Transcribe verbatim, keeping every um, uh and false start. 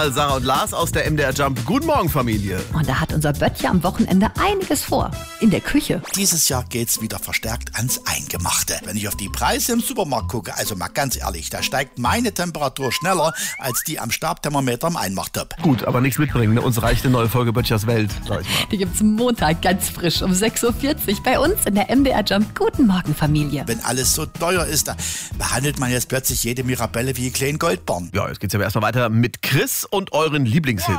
Sarah und Lars aus der M D R Jump. Guten Morgen, Familie. Und da hat unser Böttcher am Wochenende einiges vor. In der Küche. Dieses Jahr geht's wieder verstärkt ans Eingemachte. Wenn ich auf die Preise im Supermarkt gucke, also mal ganz ehrlich, da steigt meine Temperatur schneller als die am Stabthermometer im Einmachtopf. Gut, aber nichts mitbringen. Ne? Uns reicht eine neue Folge Böttchers Welt, sag ich mal. Die gibt's Montag ganz frisch um sechs Uhr vierzig bei uns in der M D R Jump. Guten Morgen, Familie. Wenn alles so teuer ist, da behandelt man jetzt plötzlich jede Mirabelle wie einen kleinen Goldbarren. Ja, jetzt geht's aber erstmal weiter mit Chris und euren Lieblingshits.